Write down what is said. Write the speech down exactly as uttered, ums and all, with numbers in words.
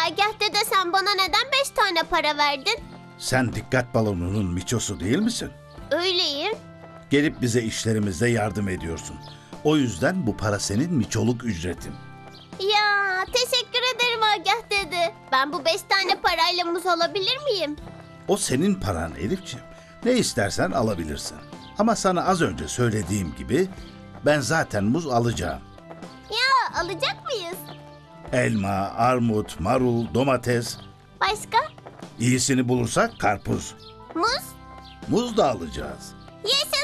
Agah dede, sen bana neden beş tane para verdin? Sen dikkat balonunun miçosu değil misin? Öyleyim. Gelip bize işlerimizde yardım ediyorsun. O yüzden bu para senin miçoluk ücretin. Ya teşekkür ederim Agah dede. Ben bu beş tane parayla muz alabilir miyim? O senin paran Elifciğim. Ne istersen alabilirsin. Ama sana az önce söylediğim gibi ben zaten muz alacağım. Ya alacak mıyız? Elma, armut, marul, domates. Başka? İyisini bulursak karpuz. Muz? Muz da alacağız. Yaşasın.